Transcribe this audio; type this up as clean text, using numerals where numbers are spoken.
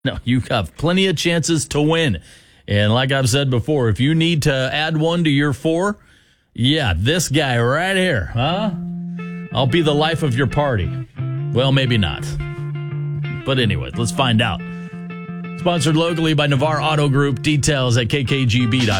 No, you have plenty of chances to win. And like I've said before, if you need to add one to your 4, yeah, this guy right here, huh? I'll be the life of your party. Well, maybe not. But anyway, let's find out. Sponsored locally by Navarre Auto Group. Details at kkgb.com.